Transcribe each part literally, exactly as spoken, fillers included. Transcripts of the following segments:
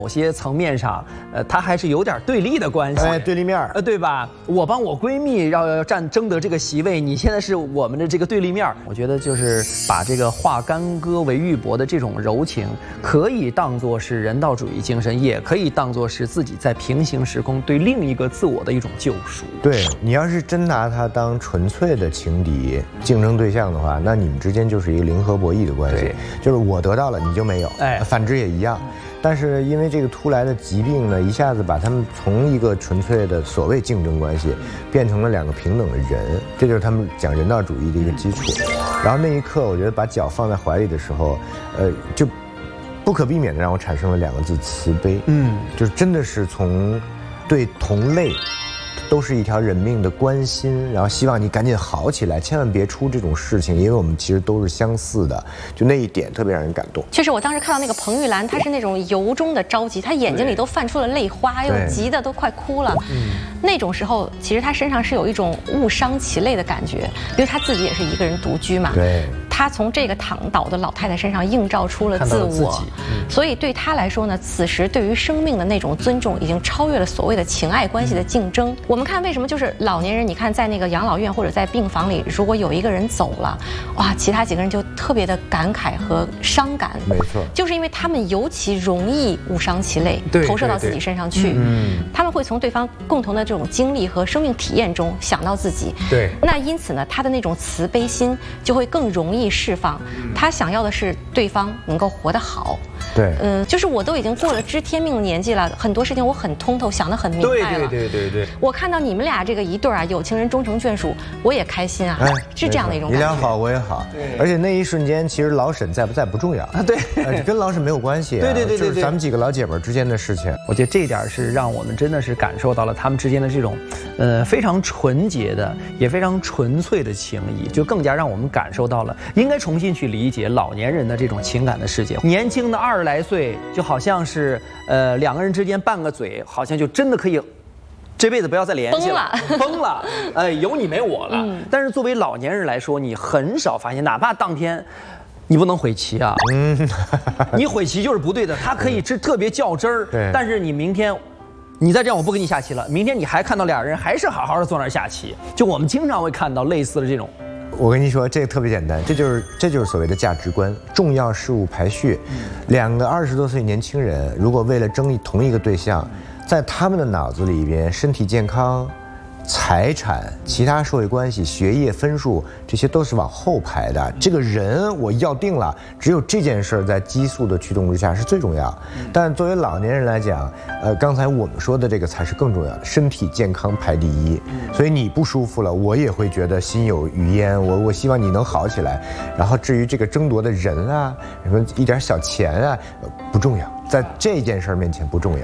某些层面上，呃，它还是有点对立的关系， 哎，对立面， 呃，对吧？我帮我闺蜜要要占争得这个席位，你现在是我们的这个对立面。我觉得就是把这个化干戈为玉帛的这种柔情，可以当作是人道主义精神，也可以当作是自己在平行时空对另一个自我的一种救赎。 对，你要是真拿它当纯粹的情敌、竞争对象的话，那你们之间就是一个零和博弈的关系，就是我得到了你就没有，哎，反之也一样。但是因为这个突来的疾病呢，一下子把他们从一个纯粹的所谓竞争关系，变成了两个平等的人，这就是他们讲人道主义的一个基础。然后那一刻，我觉得把脚放在怀里的时候，呃，就不可避免的让我产生了两个字：慈悲。嗯，就是真的是从对同类。都是一条人命的关心，然后希望你赶紧好起来，千万别出这种事情，因为我们其实都是相似的，就那一点特别让人感动。 确实，我当时看到那个彭玉兰，她是那种由衷的着急，她眼睛里都泛出了泪花，又急得都快哭了。嗯，那种时候，其实她身上是有一种误伤其类的感觉，因为她自己也是一个人独居嘛。 对。 她从这个躺倒的老太太身上映照出了自我，嗯、所以对她来说呢，此时对于生命的那种尊重，已经超越了所谓的情爱关系的竞争。嗯、我们看为什么就是老年人，你看在那个养老院或者在病房里，如果有一个人走了，哇，其他几个人就特别的感慨和伤感。 没错， 就是因为他们尤其容易误伤其类，投射到自己身上去。嗯，他们会从对方共同的这种经历和生命体验中想到自己。 对， 那因此呢，他的那种慈悲心就会更容易释放，他想要的是对方能够活得好。 对， 嗯，就是我都已经过了知天命的年纪了，很多事情我很通透，想得很明白了。 对对对对对。 我看到你们俩这个一对啊，有情人终成眷属，我也开心啊，哎、是这样的一种感觉。 你俩好，我也好。对。而且那一瞬间，其实老沈在不在不重要啊， 对， 呃、跟老沈没有关系、啊。 对对对对对。 就是咱们几个老姐们之间的事情。 我觉得这一点是让我们真的是感受到了他们之间的这种，呃，非常纯洁的，也非常纯粹的情谊，就更加让我们感受到了应该重新去理解老年人的这种情感的世界。年轻的二十来岁，就好像是呃两个人之间拌个嘴，好像就真的可以这辈子不要再联系了，崩了，崩了，呃，有你没我了。嗯、但是作为老年人来说，你很少发现，哪怕当天。你不能悔棋啊！嗯，你悔棋就是不对的。他可以是特别较真儿，对。但是你明天，你再这样，我不跟你下棋了。明天你还看到俩人还是好好的坐那儿下棋。就我们经常会看到类似的这种。 我跟你说，这个特别简单，这就是这就是所谓的价值观，重要事物排序。嗯、两个二十多岁年轻人，如果为了争同一个对象，在他们的脑子里边，身体健康。财产、其他社会关系、学业分数，这些都是往后排的。这个人我要定了，只有这件事儿在激素的驱动之下是最重要。但作为老年人来讲，呃，刚才我们说的这个才是更重要的，身体健康排第一。所以你不舒服了，我也会觉得心有余焉。我我希望你能好起来。然后至于这个争夺的人啊，什么一点小钱啊，不重要，在这件事儿面前不重要。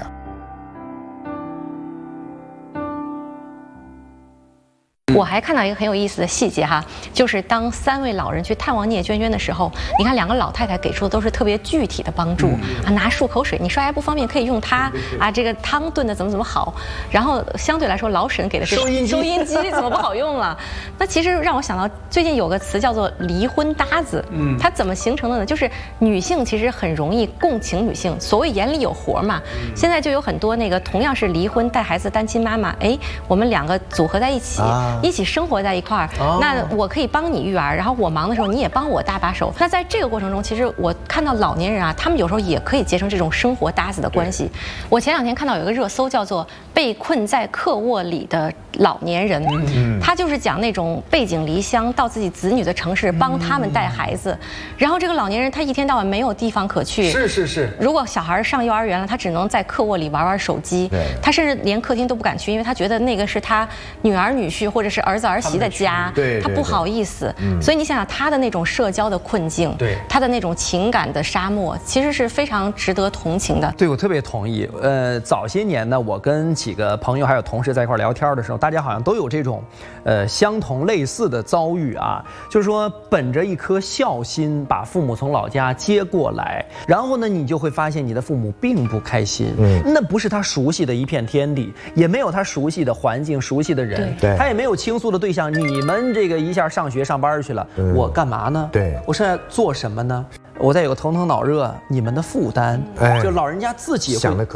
我还看到一个很有意思的细节哈，就是当三位老人去探望聂娟娟的时候，你看两个老太太给出的都是特别具体的帮助啊，拿漱口水，你刷牙不方便可以用它啊，这个汤炖的怎么怎么好。然后相对来说，老沈给的是收音机，收音机怎么不好用了？那其实让我想到最近有个词叫做离婚搭子，嗯，它怎么形成的呢？就是女性其实很容易共情女性，所谓眼里有活嘛。现在就有很多那个同样是离婚带孩子单亲妈妈，哎，我们两个组合在一起。啊一起生活在一块儿，哦、那我可以帮你育儿，然后我忙的时候你也帮我搭把手。那在这个过程中，其实我看到老年人啊，他们有时候也可以结成这种生活搭子的关系。我前两天看到有一个热搜叫做“被困在客卧里的老年人”，嗯、他就是讲那种背井离乡到自己子女的城市帮他们带孩子，嗯、然后这个老年人他一天到晚没有地方可去， 是是是。 如果小孩上幼儿园了，他只能在客卧里玩玩手机，他甚至连客厅都不敢去，因为他觉得那个是他女儿女婿或者是儿子儿媳的家， 对， 他不好意思。嗯、所以你想想他的那种社交的困境，对，他的那种情感的沙漠，其实是非常值得同情的。 对，我特别同意。呃，早些年呢，我跟几个朋友还有同事在一块聊天的时候，大家好像都有这种，呃，相同类似的遭遇啊，就是说本着一颗孝心，把父母从老家接过来，然后呢，你就会发现你的父母并不开心，嗯，那不是他熟悉的一片天地，也没有他熟悉的环境、熟悉的人，对，他也没有倾诉的对象。你们这个一下上学上班去了，嗯、我干嘛呢？ 对， 我是在做什么呢？ 我再有个头疼脑热，你们的负担， 哎就老人家自己会想的可